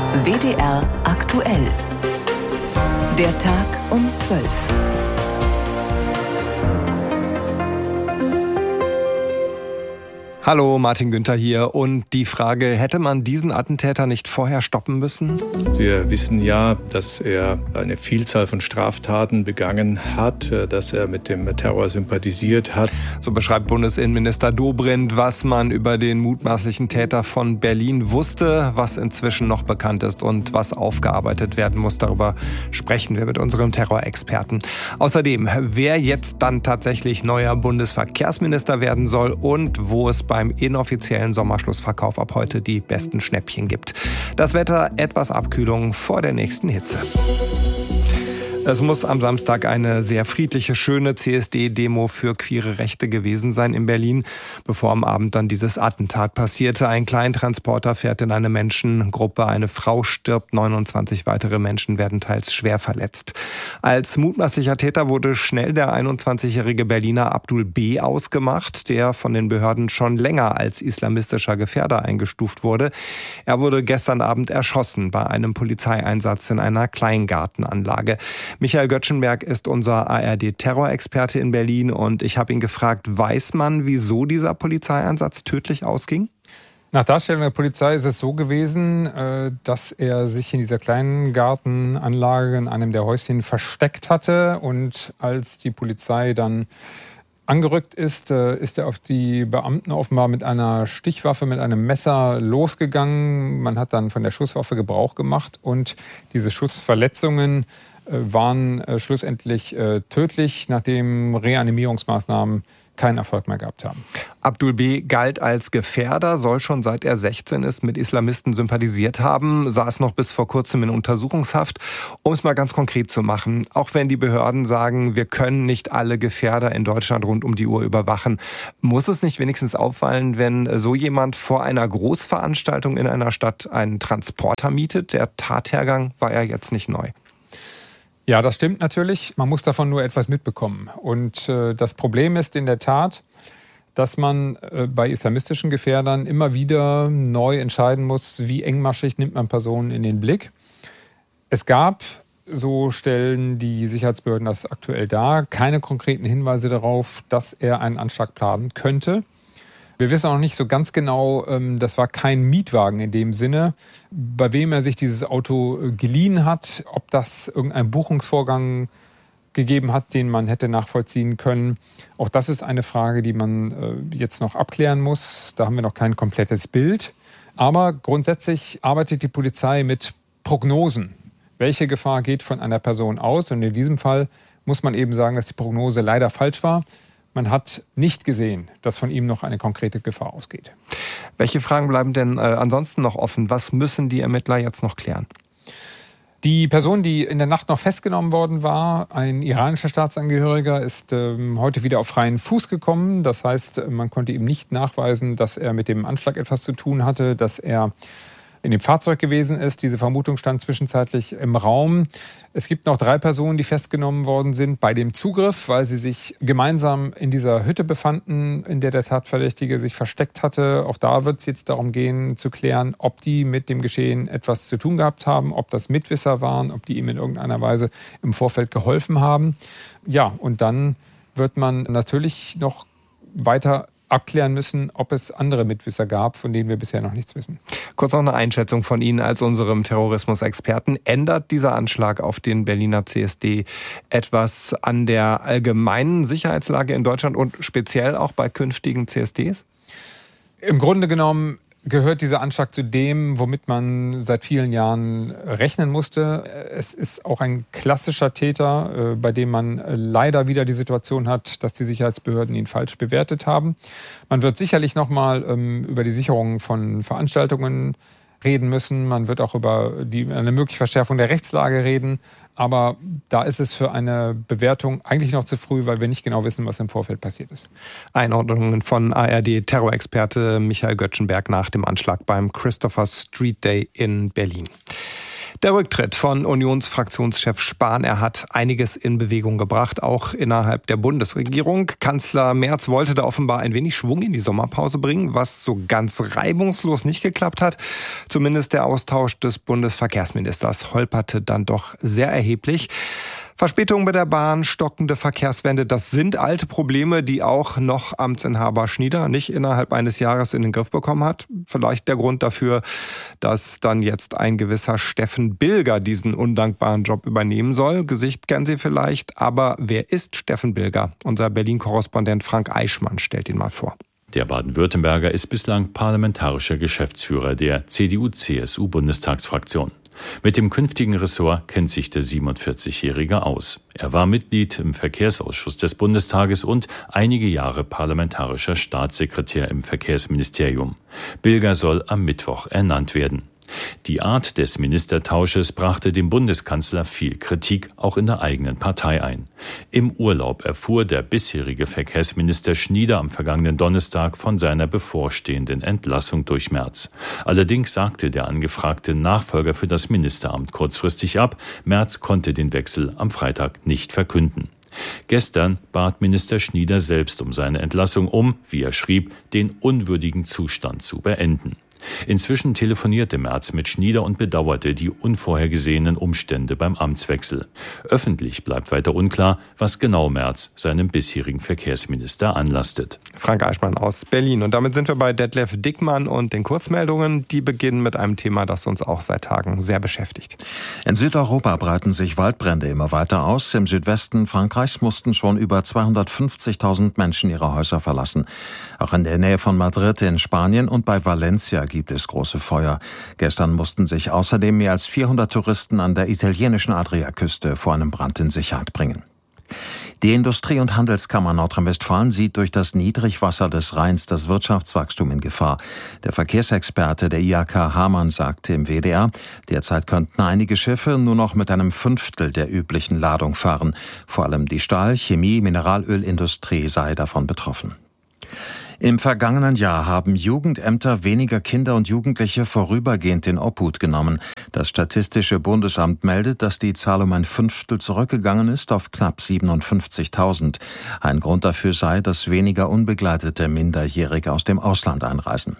WDR aktuell. Der Tag um 12. Hallo, Martin Günther hier. Und die Frage, hätte man diesen Attentäter nicht vorher stoppen müssen? Wir wissen ja, dass er eine Vielzahl von Straftaten begangen hat, dass er mit dem Terror sympathisiert hat. So beschreibt Bundesinnenminister Dobrindt, was man über den mutmaßlichen Täter von Berlin wusste, was inzwischen noch bekannt ist und was aufgearbeitet werden muss. Darüber sprechen wir mit unserem Terrorexperten. Außerdem, wer jetzt dann tatsächlich neuer Bundesverkehrsminister werden soll und wo es beim inoffiziellen Sommerschlussverkauf ab heute die besten Schnäppchen gibt. Das Wetter, etwas Abkühlung vor der nächsten Hitze. Es muss am Samstag eine sehr friedliche, schöne CSD-Demo für queere Rechte gewesen sein in Berlin, bevor am Abend dann dieses Attentat passierte. Ein Kleintransporter fährt in eine Menschengruppe, eine Frau stirbt, 29 weitere Menschen werden teils schwer verletzt. Als mutmaßlicher Täter wurde schnell der 21-jährige Berliner Abdul B. ausgemacht, der von den Behörden schon länger als islamistischer Gefährder eingestuft wurde. Er wurde gestern Abend erschossen bei einem Polizeieinsatz in einer Kleingartenanlage. Michael Göttschenberg ist unser ARD-Terrorexperte in Berlin und ich habe ihn gefragt, weiß man, wieso dieser Polizeieinsatz tödlich ausging? Nach Darstellung der Polizei ist es so gewesen, dass er sich in dieser kleinen Gartenanlage in einem der Häuschen versteckt hatte. Und als die Polizei dann angerückt ist, ist er auf die Beamten offenbar mit einer Stichwaffe, mit einem Messer losgegangen. Man hat dann von der Schusswaffe Gebrauch gemacht und diese Schussverletzungen waren schlussendlich tödlich, nachdem Reanimierungsmaßnahmen keinen Erfolg mehr gehabt haben. Abdul B. galt als Gefährder, soll schon seit er 16 ist mit Islamisten sympathisiert haben, saß noch bis vor kurzem in Untersuchungshaft. Um es mal ganz konkret zu machen, auch wenn die Behörden sagen, wir können nicht alle Gefährder in Deutschland rund um die Uhr überwachen, muss es nicht wenigstens auffallen, wenn so jemand vor einer Großveranstaltung in einer Stadt einen Transporter mietet? Der Tathergang war ja jetzt nicht neu. Ja, das stimmt natürlich. Man muss davon nur etwas mitbekommen. Und das Problem ist in der Tat, dass man bei islamistischen Gefährdern immer wieder neu entscheiden muss, wie engmaschig nimmt man Personen in den Blick. Es gab, so stellen die Sicherheitsbehörden das aktuell dar, keine konkreten Hinweise darauf, dass er einen Anschlag planen könnte. Wir wissen auch nicht so ganz genau, das war kein Mietwagen in dem Sinne, bei wem er sich dieses Auto geliehen hat, ob das irgendeinen Buchungsvorgang gegeben hat, den man hätte nachvollziehen können. Auch das ist eine Frage, die man jetzt noch abklären muss. Da haben wir noch kein komplettes Bild. Aber grundsätzlich arbeitet die Polizei mit Prognosen. Welche Gefahr geht von einer Person aus? Und in diesem Fall muss man eben sagen, dass die Prognose leider falsch war. Man hat nicht gesehen, dass von ihm noch eine konkrete Gefahr ausgeht. Welche Fragen bleiben denn ansonsten noch offen? Was müssen die Ermittler jetzt noch klären? Die Person, die in der Nacht noch festgenommen worden war, ein iranischer Staatsangehöriger, ist heute wieder auf freien Fuß gekommen. Das heißt, man konnte ihm nicht nachweisen, dass er mit dem Anschlag etwas zu tun hatte, dass er in dem Fahrzeug gewesen ist. Diese Vermutung stand zwischenzeitlich im Raum. Es gibt noch 3 Personen, die festgenommen worden sind bei dem Zugriff, weil sie sich gemeinsam in dieser Hütte befanden, in der der Tatverdächtige sich versteckt hatte. Auch da wird es jetzt darum gehen, zu klären, ob die mit dem Geschehen etwas zu tun gehabt haben, ob das Mitwisser waren, ob die ihm in irgendeiner Weise im Vorfeld geholfen haben. Ja, und dann wird man natürlich noch weiter abklären müssen, ob es andere Mitwisser gab, von denen wir bisher noch nichts wissen. Kurz noch eine Einschätzung von Ihnen als unserem Terrorismusexperten. Ändert dieser Anschlag auf den Berliner CSD etwas an der allgemeinen Sicherheitslage in Deutschland und speziell auch bei künftigen CSDs? Im Grunde genommen gehört dieser Anschlag zu dem, womit man seit vielen Jahren rechnen musste. Es ist auch ein klassischer Täter, bei dem man leider wieder die Situation hat, dass die Sicherheitsbehörden ihn falsch bewertet haben. Man wird sicherlich nochmal über die Sicherung von Veranstaltungen reden müssen. Man wird auch über eine mögliche Verschärfung der Rechtslage reden. Aber da ist es für eine Bewertung eigentlich noch zu früh, weil wir nicht genau wissen, was im Vorfeld passiert ist. Einordnungen von ARD-Terrorexperte Michael Göttschenberg nach dem Anschlag beim Christopher Street Day in Berlin. Der Rücktritt von Unionsfraktionschef Spahn, er hat einiges in Bewegung gebracht, auch innerhalb der Bundesregierung. Kanzler Merz wollte da offenbar ein wenig Schwung in die Sommerpause bringen, was so ganz reibungslos nicht geklappt hat. Zumindest der Austausch des Bundesverkehrsministers holperte dann doch sehr erheblich. Verspätungen bei der Bahn, stockende Verkehrswende, das sind alte Probleme, die auch noch Amtsinhaber Schnieder nicht innerhalb eines Jahres in den Griff bekommen hat. Vielleicht der Grund dafür, dass dann jetzt ein gewisser Steffen Bilger diesen undankbaren Job übernehmen soll. Gesicht kennen Sie vielleicht, aber wer ist Steffen Bilger? Unser Berlin-Korrespondent Frank Eichmann stellt ihn mal vor. Der Baden-Württemberger ist bislang parlamentarischer Geschäftsführer der CDU-CSU-Bundestagsfraktion. Mit dem künftigen Ressort kennt sich der 47-Jährige aus. Er war Mitglied im Verkehrsausschuss des Bundestages und einige Jahre parlamentarischer Staatssekretär im Verkehrsministerium. Bilger soll am Mittwoch ernannt werden. Die Art des Ministertausches brachte dem Bundeskanzler viel Kritik, auch in der eigenen Partei ein. Im Urlaub erfuhr der bisherige Verkehrsminister Schnieder am vergangenen Donnerstag von seiner bevorstehenden Entlassung durch Merz. Allerdings sagte der angefragte Nachfolger für das Ministeramt kurzfristig ab. Merz konnte den Wechsel am Freitag nicht verkünden. Gestern bat Minister Schnieder selbst um seine Entlassung, um, wie er schrieb, den unwürdigen Zustand zu beenden. Inzwischen telefonierte Merz mit Schnieder und bedauerte die unvorhergesehenen Umstände beim Amtswechsel. Öffentlich bleibt weiter unklar, was genau Merz seinem bisherigen Verkehrsminister anlastet. Frank Eichmann aus Berlin. Und damit sind wir bei Detlef Dickmann und den Kurzmeldungen. Die beginnen mit einem Thema, das uns auch seit Tagen sehr beschäftigt. In Südeuropa breiten sich Waldbrände immer weiter aus. Im Südwesten Frankreichs mussten schon über 250.000 Menschen ihre Häuser verlassen. Auch in der Nähe von Madrid in Spanien und bei Valencia gibt es große Feuer. Gestern mussten sich außerdem mehr als 400 Touristen an der italienischen Adriaküste vor einem Brand in Sicherheit bringen. Die Industrie- und Handelskammer Nordrhein-Westfalen sieht durch das Niedrigwasser des Rheins das Wirtschaftswachstum in Gefahr. Der Verkehrsexperte der IHK Hamann sagte im WDR, derzeit könnten einige Schiffe nur noch mit einem Fünftel der üblichen Ladung fahren. Vor allem die Stahl-, Chemie-, Mineralölindustrie sei davon betroffen. Im vergangenen Jahr haben Jugendämter weniger Kinder und Jugendliche vorübergehend in Obhut genommen. Das Statistische Bundesamt meldet, dass die Zahl um ein Fünftel zurückgegangen ist auf knapp 57.000. Ein Grund dafür sei, dass weniger unbegleitete Minderjährige aus dem Ausland einreisen.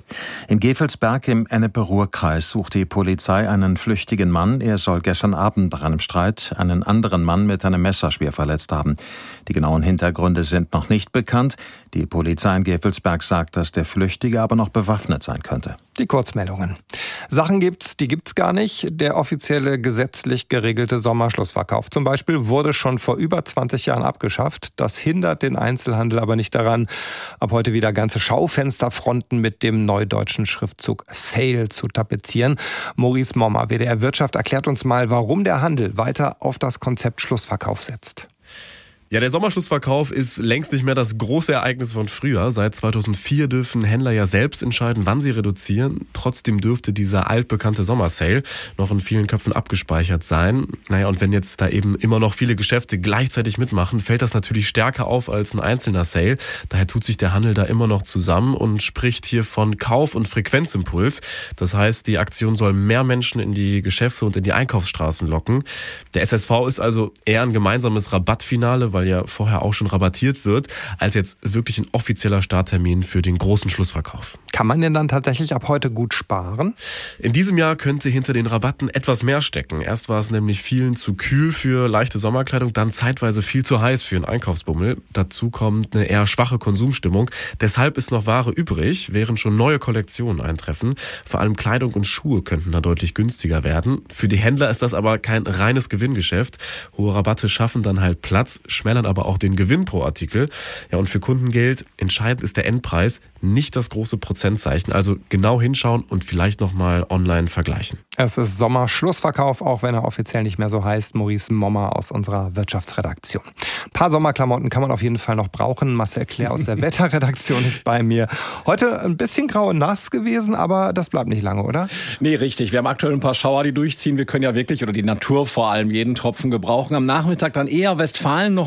In Gevelsberg im Ennepe-Ruhr-Kreis sucht die Polizei einen flüchtigen Mann. Er soll gestern Abend nach einem Streit einen anderen Mann mit einem Messer schwer verletzt haben. Die genauen Hintergründe sind noch nicht bekannt. Die Polizei in Gevelsberg sagt, dass der Flüchtige aber noch bewaffnet sein könnte. Die Kurzmeldungen. Sachen gibt's, die gibt's gar nicht. Der offizielle gesetzlich geregelte Sommerschlussverkauf zum Beispiel wurde schon vor über 20 Jahren abgeschafft. Das hindert den Einzelhandel aber nicht daran, ab heute wieder ganze Schaufensterfronten mit dem neudeutschen Schriftzug Sale zu tapezieren. Maurice Mommer, WDR Wirtschaft, erklärt uns mal, warum der Handel weiter auf das Konzept Schlussverkauf setzt. Ja, der Sommerschlussverkauf ist längst nicht mehr das große Ereignis von früher. Seit 2004 dürfen Händler ja selbst entscheiden, wann sie reduzieren. Trotzdem dürfte dieser altbekannte Sommersale noch in vielen Köpfen abgespeichert sein. Naja, und wenn jetzt da eben immer noch viele Geschäfte gleichzeitig mitmachen, fällt das natürlich stärker auf als ein einzelner Sale. Daher tut sich der Handel da immer noch zusammen und spricht hier von Kauf- und Frequenzimpuls. Das heißt, die Aktion soll mehr Menschen in die Geschäfte und in die Einkaufsstraßen locken. Der SSV ist also eher ein gemeinsames Rabattfinale, weil ja vorher auch schon rabattiert wird, als jetzt wirklich ein offizieller Starttermin für den großen Schlussverkauf. Kann man denn dann tatsächlich ab heute gut sparen? In diesem Jahr könnte hinter den Rabatten etwas mehr stecken. Erst war es nämlich vielen zu kühl für leichte Sommerkleidung, dann zeitweise viel zu heiß für einen Einkaufsbummel. Dazu kommt eine eher schwache Konsumstimmung. Deshalb ist noch Ware übrig, während schon neue Kollektionen eintreffen. Vor allem Kleidung und Schuhe könnten da deutlich günstiger werden. Für die Händler ist das aber kein reines Gewinngeschäft. Hohe Rabatte schaffen dann halt Platz, schmälern aber auch den Gewinn pro Artikel. Ja, und für Kundengeld entscheidend ist der Endpreis, nicht das große Prozentzeichen. Also genau hinschauen und vielleicht nochmal online vergleichen. Es ist Sommerschlussverkauf, auch wenn er offiziell nicht mehr so heißt. Maurice Mommer aus unserer Wirtschaftsredaktion. Ein paar Sommerklamotten kann man auf jeden Fall noch brauchen. Marcel Claire aus der Wetterredaktion ist bei mir. Heute ein bisschen grau und nass gewesen, aber das bleibt nicht lange, oder? Nee, richtig. Wir haben aktuell ein paar Schauer, die durchziehen. Wir können ja wirklich, oder die Natur vor allem, jeden Tropfen gebrauchen. Am Nachmittag dann eher Westfalen noch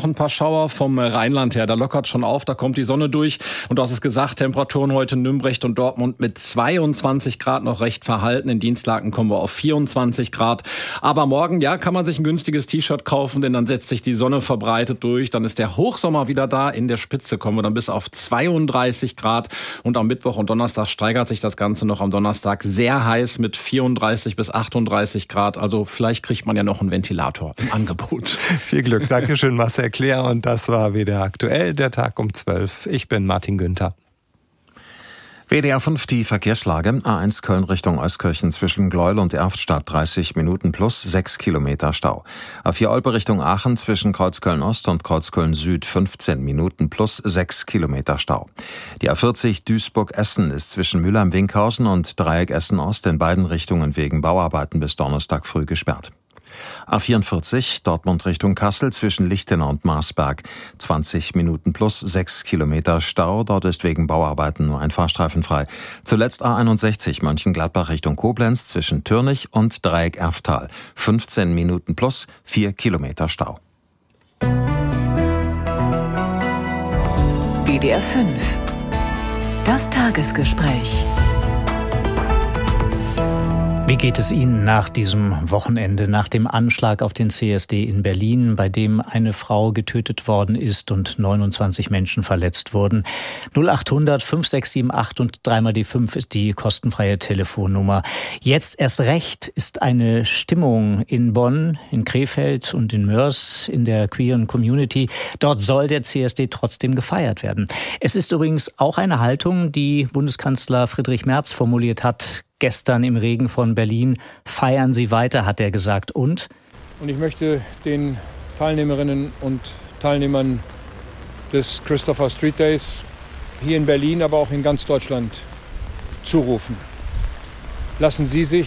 ein paar Schauer vom Rheinland her. Da lockert schon auf, da kommt die Sonne durch. Und du hast es gesagt, Temperaturen heute in Nürnberg und Dortmund mit 22 Grad noch recht verhalten. In Dienstlaken kommen wir auf 24 Grad. Aber morgen, ja, kann man sich ein günstiges T-Shirt kaufen, denn dann setzt sich die Sonne verbreitet durch. Dann ist der Hochsommer wieder da. In der Spitze kommen wir dann bis auf 32 Grad. Und am Mittwoch und Donnerstag steigert sich das Ganze noch. Am Donnerstag sehr heiß mit 34 bis 38 Grad. Also vielleicht kriegt man ja noch einen Ventilator im Angebot. Viel Glück. Dankeschön, Marcel Claire. Und das war WDR aktuell, der Tag um 12. Ich bin Martin Günther. WDR 5, die Verkehrslage. A1 Köln Richtung Euskirchen zwischen Gleuel und Erftstadt 30 Minuten plus 6 Kilometer Stau. A4 Olpe Richtung Aachen zwischen Kreuzköln Ost und Kreuzköln Süd 15 Minuten plus 6 Kilometer Stau. Die A40 Duisburg-Essen ist zwischen Mülheim-Winkhausen und Dreieck Essen-Ost in beiden Richtungen wegen Bauarbeiten bis Donnerstag früh gesperrt. A44 Dortmund Richtung Kassel zwischen Lichtenau und Marsberg 20 Minuten plus 6 Kilometer Stau. Dort ist wegen Bauarbeiten nur ein Fahrstreifen frei. Zuletzt A61 Mönchengladbach Richtung Koblenz zwischen Türnich und Dreieck Erftal 15 Minuten plus 4 Kilometer Stau. WDR 5. Das Tagesgespräch. Wie geht es Ihnen nach diesem Wochenende, nach dem Anschlag auf den CSD in Berlin, bei dem eine Frau getötet worden ist und 29 Menschen verletzt wurden? 0800 5678 und 3 die 5 ist die kostenfreie Telefonnummer. Jetzt erst recht ist eine Stimmung in Bonn, in Krefeld und in Moers in der queeren Community. Dort soll der CSD trotzdem gefeiert werden. Es ist übrigens auch eine Haltung, die Bundeskanzler Friedrich Merz formuliert hat. Gestern im Regen von Berlin. Feiern Sie weiter, hat er gesagt. Und ich möchte den Teilnehmerinnen und Teilnehmern des Christopher Street Days hier in Berlin, aber auch in ganz Deutschland zurufen. Lassen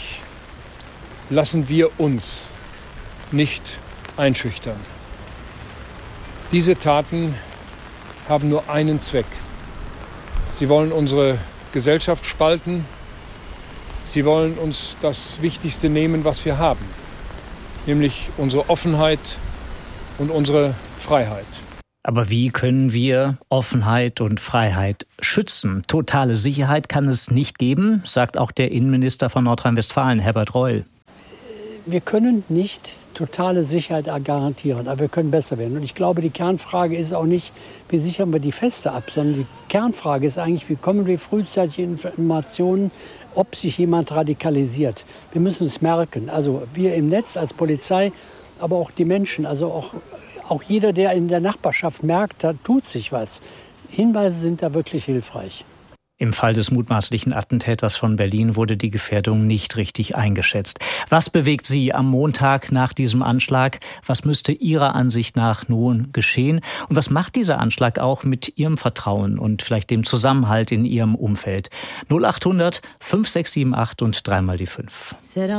wir uns nicht einschüchtern. Diese Taten haben nur einen Zweck. Sie wollen unsere Gesellschaft spalten. Sie wollen uns das Wichtigste nehmen, was wir haben, nämlich unsere Offenheit und unsere Freiheit. Aber wie können wir Offenheit und Freiheit schützen? Totale Sicherheit kann es nicht geben, sagt auch der Innenminister von Nordrhein-Westfalen, Herbert Reul. Wir können nicht totale Sicherheit garantieren, aber wir können besser werden. Und ich glaube, die Kernfrage ist auch nicht, wie sichern wir die Feste ab, sondern die Kernfrage ist eigentlich, wie kommen wir frühzeitig Informationen, ob sich jemand radikalisiert. Wir müssen es merken. Also wir im Netz als Polizei, aber auch die Menschen, also auch jeder, der in der Nachbarschaft merkt, da tut sich was. Hinweise sind da wirklich hilfreich. Im Fall des mutmaßlichen Attentäters von Berlin wurde die Gefährdung nicht richtig eingeschätzt. Was bewegt Sie am Montag nach diesem Anschlag? Was müsste Ihrer Ansicht nach nun geschehen? Und was macht dieser Anschlag auch mit Ihrem Vertrauen und vielleicht dem Zusammenhalt in Ihrem Umfeld? 0800 5678 und 3 die 5.